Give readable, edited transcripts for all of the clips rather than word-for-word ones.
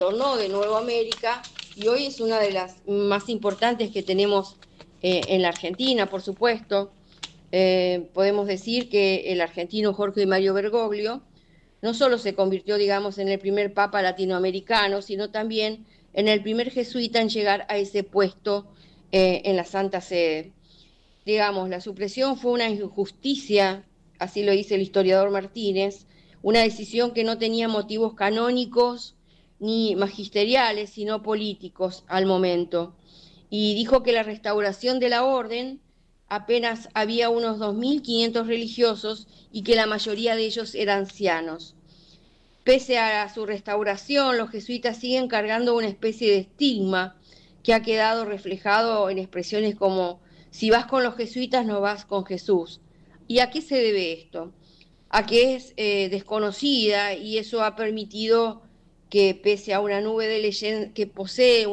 retornó de nuevo a América y hoy es una de las más importantes que tenemos en la Argentina, por supuesto. Podemos decir que el argentino Jorge Mario Bergoglio no solo se convirtió, digamos, en el primer papa latinoamericano, sino también en el primer jesuita en llegar a ese puesto en la Santa Sede. Digamos, la supresión fue una injusticia, así lo dice el historiador Martínez, una decisión que no tenía motivos canónicos ni magisteriales, sino políticos al momento. Y dijo que la restauración de la orden apenas había unos 2.500 religiosos y que la mayoría de ellos eran ancianos. Pese a su restauración, los jesuitas siguen cargando una especie de estigma que ha quedado reflejado en expresiones como si vas con los jesuitas no vas con Jesús. ¿Y a qué se debe esto? A que es desconocida y eso ha permitido que pese a una nube de leyenda, que posee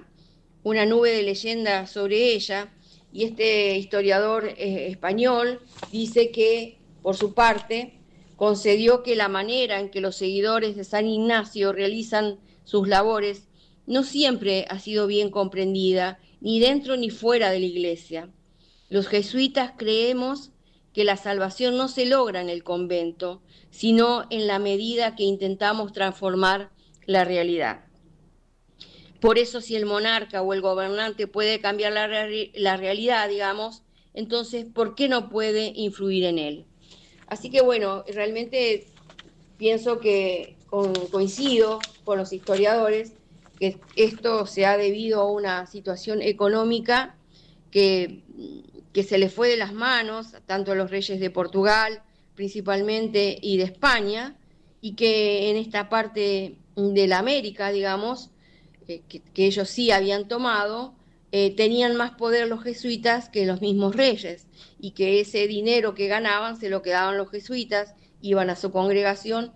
una nube de leyenda sobre ella, y este historiador español dice que, por su parte, concedió que la manera en que los seguidores de San Ignacio realizan sus labores no siempre ha sido bien comprendida, ni dentro ni fuera de la Iglesia. Los jesuitas creemos que la salvación no se logra en el convento, sino en la medida que intentamos transformar la realidad. Por eso si el monarca o el gobernante puede cambiar la realidad, digamos, entonces, ¿por qué no puede influir en él? Así que bueno, realmente pienso que coincido con los historiadores que esto se ha debido a una situación económica que, que se le fue de las manos, tanto a los reyes de Portugal principalmente y de España, y que en esta parte de la América, digamos, que ellos sí habían tomado, tenían más poder los jesuitas que los mismos reyes, y que ese dinero que ganaban se lo quedaban los jesuitas, iban a su congregación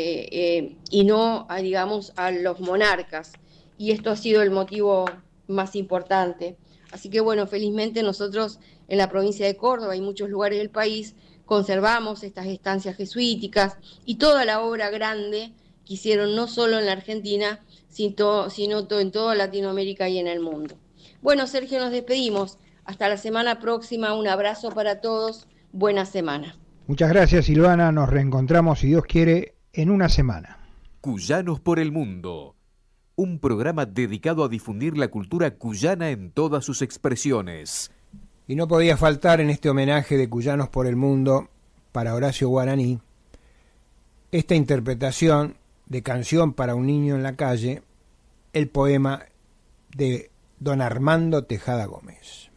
y no, digamos, a los monarcas. Y esto ha sido el motivo más importante. Así que bueno, felizmente nosotros en la provincia de Córdoba y muchos lugares del país conservamos estas estancias jesuíticas y toda la obra grande que hicieron no solo en la Argentina, sino en toda Latinoamérica y en el mundo. Bueno, Sergio, nos despedimos. Hasta la semana próxima. Un abrazo para todos. Buena semana. Muchas gracias, Silvana. Nos reencontramos, si Dios quiere, en una semana. Cuyanos por el Mundo, un programa dedicado a difundir la cultura cuyana en todas sus expresiones. Y no podía faltar en este homenaje de Cuyanos por el Mundo para Horacio Guaraní esta interpretación de Canción para un niño en la calle, el poema de don Armando Tejada Gómez.